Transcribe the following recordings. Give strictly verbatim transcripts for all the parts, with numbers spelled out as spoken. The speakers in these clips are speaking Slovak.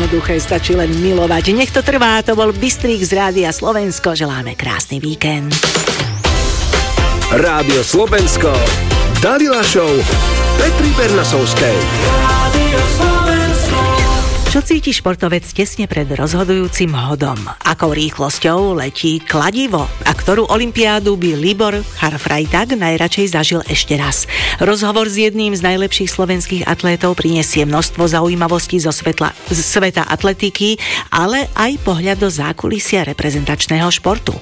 jednoduché, stačí len milovať. Nech to trvá, to bol Bystrik z Rádia Slovensko. Želáme krásny víkend. Rádio Slovensko, Dalila Show, Petry Bernasovskej. Rádio Slovensko. Čo cíti športovec tesne pred rozhodujúcim hodom? Akou rýchlosťou letí kladivo? A ktorú olympiádu by Libor Charfrajták najradšej zažil ešte raz? Rozhovor s jedným z najlepších slovenských atlétov prinesie množstvo zaujímavostí zo svetla, z sveta atletiky, ale aj pohľad do zákulisia reprezentačného športu.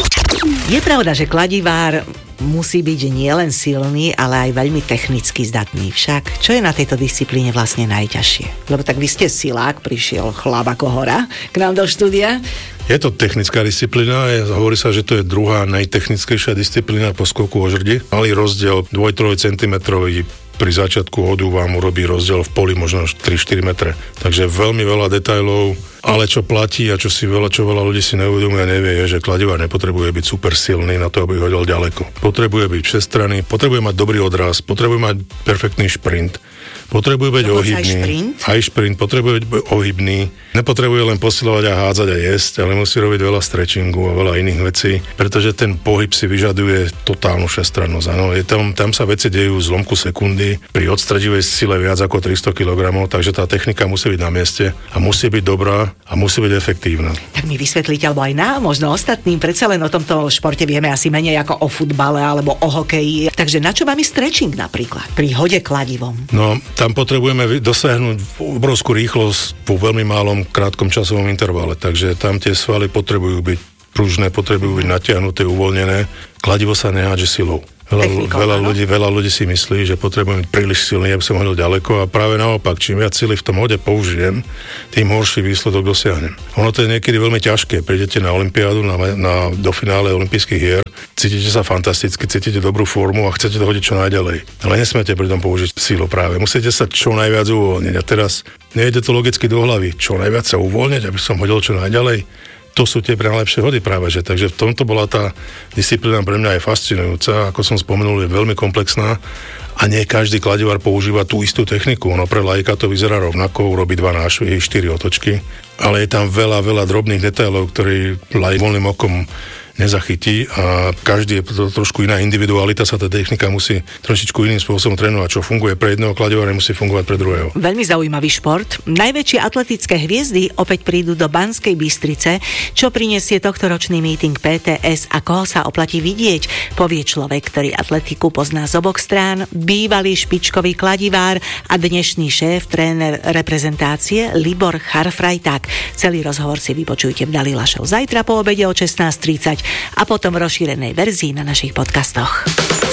Je pravda, že kladivár musí byť nielen silný, ale aj veľmi technicky zdatný. Však, čo je na tejto disciplíne vlastne najťažšie? Lebo tak vy ste silák, prišiel chlap ako hora k nám do štúdia. Je to technická disciplína, hovorí sa, že to je druhá najtechnickejšia disciplína po skoku o žrdi. Malý rozdiel dva až tri centimetre pri začiatku hodu vám urobí rozdiel v poli možno tri až štyri metre. Takže veľmi veľa detailov, ale čo platí a čo si veľa, čo veľa ľudí si neuvedomuje a nevie, je, že kladivár nepotrebuje byť super silný na to, aby hodil ďaleko. Potrebuje byť všestranný, potrebuje mať dobrý odraz, potrebuje mať perfektný šprint, potrebuje byť ohybný. Aj šprint? Aj šprint, potrebuje byť ohybný. Nepotrebuje len posilovať a hádzať a jesť, ale musí robiť veľa stretchingu a veľa iných vecí, pretože ten pohyb si vyžaduje totálnu všestrannosť. Áno, je tam, tam sa veci dejú v zlomku sekundy, pri odstredivej sile viac ako tristo kilogramov, takže tá technika musí byť na mieste a musí byť dobrá a musí byť efektívna. Tak mi vysvetlíte, alebo aj nám, možno ostatným, predsa len o tomto športe vieme asi menej ako o futbale alebo o hokeji. Takže na čo máme stretching napríklad pri hode kladivom? No, tam potrebujeme dosiahnuť obrovskú rýchlosť po veľmi malom krátkom časovom intervale, takže tam tie svaly potrebujú byť pružné, potrebujú byť natiahnuté, uvoľnené. Kladivo sa nehádže silou. Veľa, veľa, ľudí, veľa ľudí si myslí, že potrebujem byť príliš silný, aby som hodil ďaleko, a práve naopak, čím viac sily v tom hode použijem, tým horší výsledok dosiahnem. Ono to je niekedy veľmi ťažké. Prídete na olympiádu, na, na, do finále olympijských hier, cítite sa fantasticky, cítite dobrú formu a chcete to hodiť čo najďalej. Ale nesmiete pri tom použiť silu práve. Musíte sa čo najviac uvoľniť. A teraz nejde to logicky do hlavy. Čo najviac sa uvoľniť, aby som hodil čo najďalej. To sú tie najlepšie hody práve, že. Takže v tomto bola tá disciplína pre mňa aj fascinujúca, ako som spomenul, je veľmi komplexná a nie každý kladivár používa tú istú techniku. Ono pre laika to vyzerá rovnako, urobí dva nášvihy, štyri otočky, ale je tam veľa, veľa drobných detailov, ktorý laik voľným okom nezachytí a každý je to trošku iná individualita, sa tá technika musí trošičku iným spôsobom trénovať. Čo funguje pre jedného kladivára, musí fungovať pre druhého. Veľmi zaujímavý šport. Najväčšie atletické hviezdy opäť prídu do Banskej Bystrice. Čo prinesie tohtoročný meeting pé té es a koho sa oplatí vidieť, povie človek, ktorý atletiku pozná z oboch strán, bývalý špičkový kladivár a dnešný šéf, tréner reprezentácie Libor Charfrajták. Celý rozhovor si vypočujte v Dalila Show zajtra po obede o šestnásť tridsať a potom v rozšírenej verzii na našich podcastoch.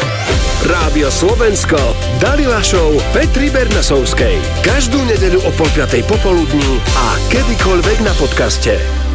Rádio Slovensko, Dalila Show Petry Bernasovskej. Každú nedeľu o pol piatej popoludní a kedykoľvek na podcaste.